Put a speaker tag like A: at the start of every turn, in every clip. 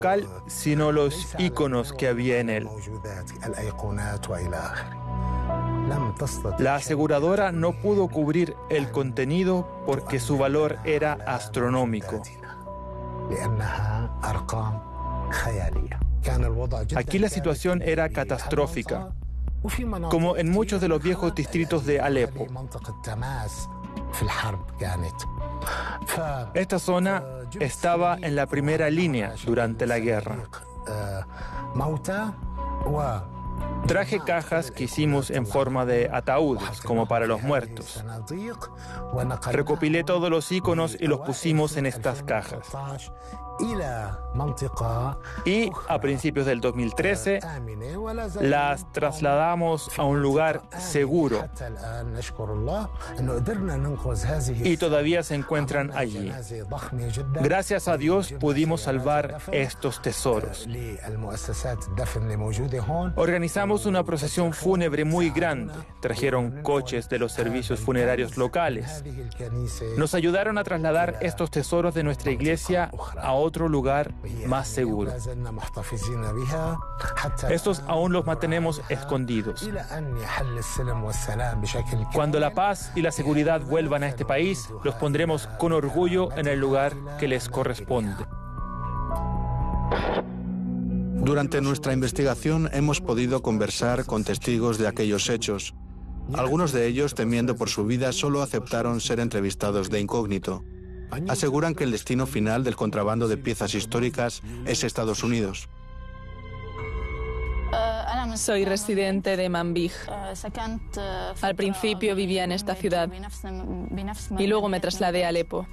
A: local, sino los íconos que había en él. La aseguradora no pudo cubrir el contenido porque su valor era astronómico. Aquí la situación era catastrófica, como en muchos de los viejos distritos de Alepo. Esta zona estaba en la primera línea durante la guerra. Traje cajas que hicimos en forma de ataúdes, como para los muertos. Recopilé todos los íconos y los pusimos en estas cajas. Y a principios del 2013 las trasladamos a un lugar seguro y todavía se encuentran allí. Gracias a Dios pudimos salvar estos tesoros. Organizamos una procesión fúnebre muy grande. Trajeron coches de los servicios funerarios locales. Nos ayudaron a trasladar estos tesoros de nuestra iglesia a otro lugar más seguro. Estos aún los mantenemos escondidos. Cuando la paz y la seguridad vuelvan a este país, los pondremos con orgullo en el lugar que les corresponde.
B: Durante nuestra investigación hemos podido conversar con testigos de aquellos hechos. Algunos de ellos, temiendo por su vida, solo aceptaron ser entrevistados de incógnito. Aseguran que el destino final del contrabando de piezas históricas es Estados Unidos.
C: Soy residente de Manbij. Al principio vivía en esta ciudad y luego me trasladé a Alepo.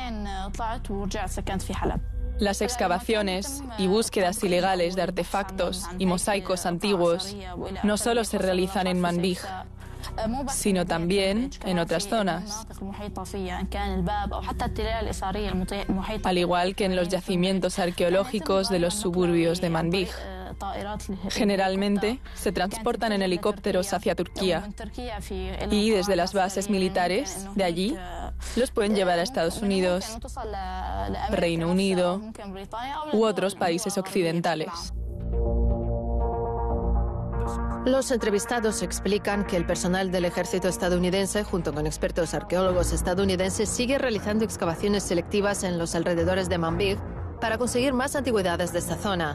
C: Las excavaciones y búsquedas ilegales de artefactos y mosaicos antiguos no solo se realizan en Manbij, sino también en otras zonas, al igual que en los yacimientos arqueológicos de los suburbios de Manbij. Generalmente se transportan en helicópteros hacia Turquía y desde las bases militares de allí los pueden llevar a Estados Unidos, Reino Unido u otros países occidentales.
D: Los entrevistados explican que el personal del ejército estadounidense, junto con expertos arqueólogos estadounidenses, sigue realizando excavaciones selectivas en los alrededores de Manbij para conseguir más antigüedades de esta zona.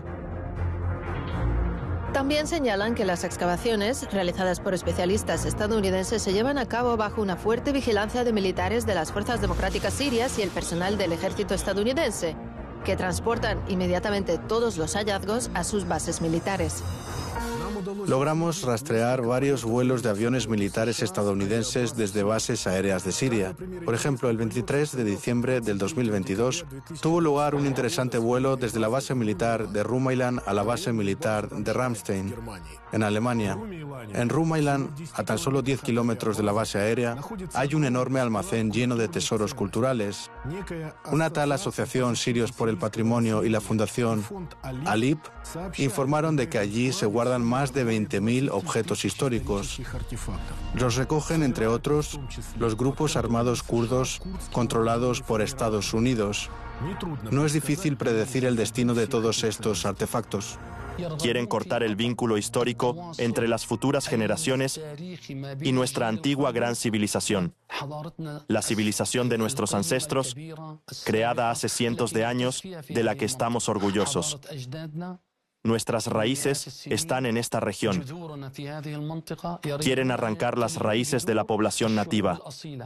D: También señalan que las excavaciones, realizadas por especialistas estadounidenses, se llevan a cabo bajo una fuerte vigilancia de militares de las Fuerzas Democráticas Sirias y el personal del ejército estadounidense, que transportan inmediatamente todos los hallazgos a sus bases militares.
B: Logramos rastrear varios vuelos de aviones militares estadounidenses desde bases aéreas de Siria. Por ejemplo, el 23 de diciembre del 2022 tuvo lugar un interesante vuelo desde la base militar de Rumailand a la base militar de Ramstein, en Alemania. En Rumailand, a tan solo 10 kilómetros de la base aérea, hay un enorme almacén lleno de tesoros culturales. Una tal asociación Sirios por el Patrimonio y la Fundación Alip informaron de que allí se guardan más de 20.000 objetos históricos. Los recogen, entre otros, los grupos armados kurdos controlados por Estados Unidos. No es difícil predecir el destino de todos estos artefactos.
E: Quieren cortar el vínculo histórico entre las futuras generaciones y nuestra antigua gran civilización, la civilización de nuestros ancestros, creada hace cientos de años, de la que estamos orgullosos. Nuestras raíces están en esta región. Quieren arrancar las raíces de la población nativa.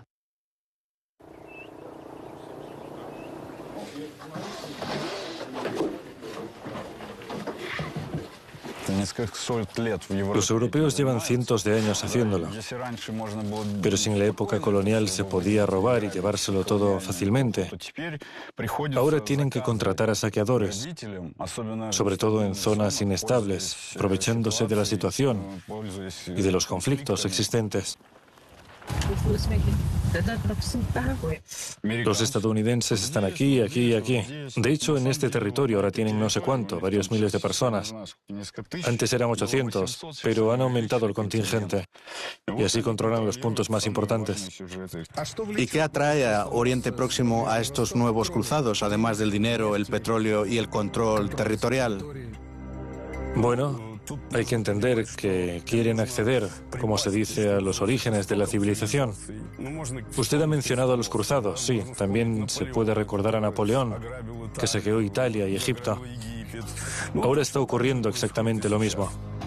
F: Los europeos llevan cientos de años haciéndolo, pero si en la época colonial se podía robar y llevárselo todo fácilmente, ahora tienen que contratar a saqueadores, sobre todo en zonas inestables, aprovechándose de la situación y de los conflictos existentes. Los estadounidenses están aquí, aquí y aquí. De hecho, en este territorio ahora tienen no sé cuánto, varios miles de personas. Antes eran 800, pero han aumentado el contingente. Y así controlan los puntos más importantes.
B: ¿Y qué atrae a Oriente Próximo a estos nuevos cruzados, además del dinero, el petróleo y el control territorial?
F: Bueno, hay que entender que quieren acceder, como se dice, a los orígenes de la civilización. Usted ha mencionado a los cruzados, sí. También se puede recordar a Napoleón, que saqueó Italia y Egipto. Ahora está ocurriendo exactamente lo mismo.